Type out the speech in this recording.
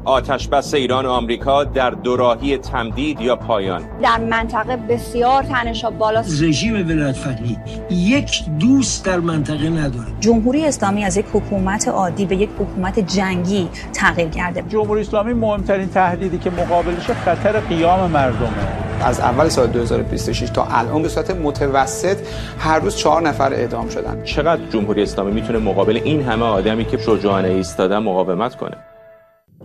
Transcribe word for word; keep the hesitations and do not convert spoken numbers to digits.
آتش بس ایران و آمریکا در دوراهی تمدید یا پایان. در منطقه بسیار تنش‌ها بالاست. رژیم ولایت‌فقیه یک دوست در منطقه نداره. جمهوری اسلامی از یک حکومت عادی به یک حکومت جنگی تغییر کرده. جمهوری اسلامی مهمترین تهدیدی که مقابلش خطر قیام مردمه. از اول سال دو هزار و بیست و شش تا الان به صورت متوسط هر روز چهار نفر اعدام شدن. چقدر جمهوری اسلامی میتونه مقابل این همه آدمی که شجاعانه ایستادن مقاومت کنه؟